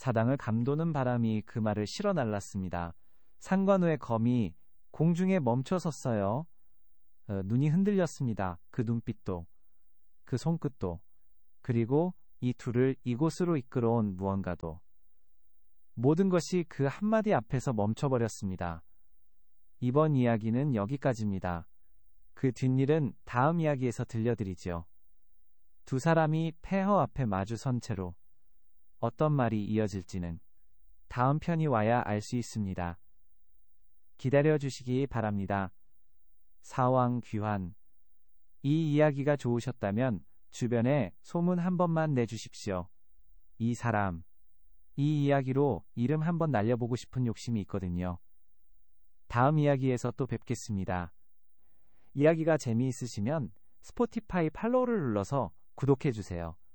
사당을 감도는 바람이 그 말을 실어 날랐습니다. 상관우의 검이 공중에 멈춰 섰어요. 눈이 흔들렸습니다. 그 눈빛도, 그 손끝도, 그리고 이 둘을 이곳으로 이끌어온 무언가도. 모든 것이 그 한마디 앞에서 멈춰버렸습니다. 이번 이야기는 여기까지입니다. 그 뒷일은 다음 이야기에서 들려드리지요. 두 사람이 폐허 앞에 마주선 채로 어떤 말이 이어질지는 다음 편이 와야 알 수 있습니다. 기다려주시기 바랍니다. 사왕 귀환. 이 이야기가 좋으셨다면 주변에 소문 한 번만 내주십시오. 이 사람, 이 이야기로 이름 한번 날려보고 싶은 욕심이 있거든요. 다음 이야기에서 또 뵙겠습니다. 이야기가 재미있으시면 스포티파이 팔로우를 눌러서 구독해주세요.